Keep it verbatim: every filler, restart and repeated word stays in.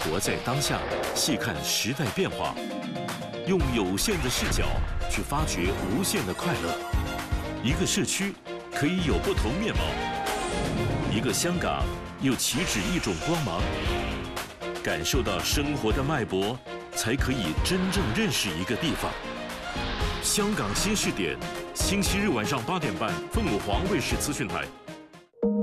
活在当下，细看时代变化，用有限的视角去发掘无限的快乐。一个社区可以有不同面貌，一个香港又岂止一种光芒？感受到生活的脉搏，才可以真正认识一个地方。香港新视点，星期日晚上八点半，凤凰卫视资讯台。